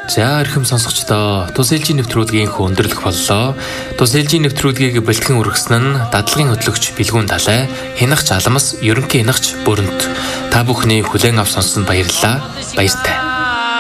За эрхэм сонсогчдоо, Тус ээлжийн нэвтрүүлгийн өндөрлөх боллоо. Тус ээлжийн нэвтрүүлгийг бэлтгэн үргэсэн нь дадлагын хөтлөгч Билгүүн Далай, Хянагч Алмас, ерөнхий хянагч Бүрэнт. Та бүхний хүлээн авч сонссонд баярлалаа. Баяртай.